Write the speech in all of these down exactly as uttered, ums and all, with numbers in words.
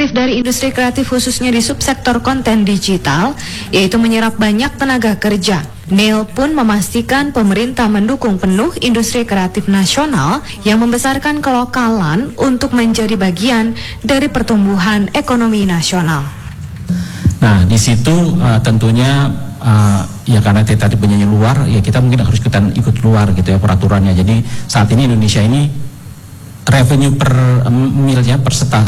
perspektif dari industri kreatif khususnya di subsektor konten digital, yaitu menyerap banyak tenaga kerja. Neil pun memastikan pemerintah mendukung penuh industri kreatif nasional yang membesarkan kelokalan untuk menjadi bagian dari pertumbuhan ekonomi nasional. Nah, di situ uh, tentunya uh, ya karena kita tadi penyanyi luar, ya kita mungkin harus kita ikut luar gitu ya peraturannya. Jadi saat ini Indonesia ini revenue per um, milnya per setahun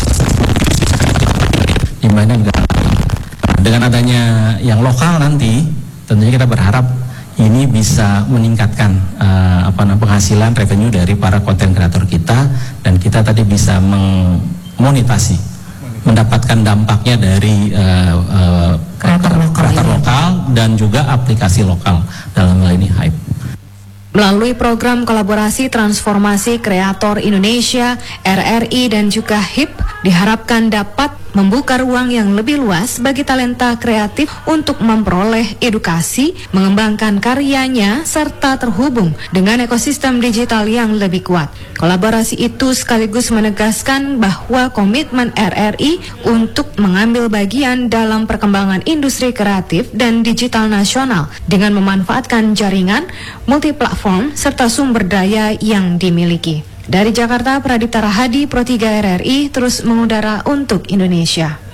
di mana dengan adanya yang lokal nanti tentunya kita berharap ini bisa meningkatkan uh, apa namanya penghasilan revenue dari para konten kreator kita, dan kita tadi bisa memonetasi, mendapatkan dampaknya dari uh, uh, kreator lokal, kreator lokal dan juga aplikasi lokal dalam hal ini Hype. Melalui program kolaborasi transformasi kreator Indonesia, R R I dan juga H I P diharapkan dapat membuka ruang yang lebih luas bagi talenta kreatif untuk memperoleh edukasi, mengembangkan karyanya, serta terhubung dengan ekosistem digital yang lebih kuat. Kolaborasi itu sekaligus menegaskan bahwa komitmen R R I untuk mengambil bagian dalam perkembangan industri kreatif dan digital nasional dengan memanfaatkan jaringan, multiplatform, serta sumber daya yang dimiliki. Dari Jakarta, Pradipta Rahadi, Pro tiga R R I, terus mengudara untuk Indonesia.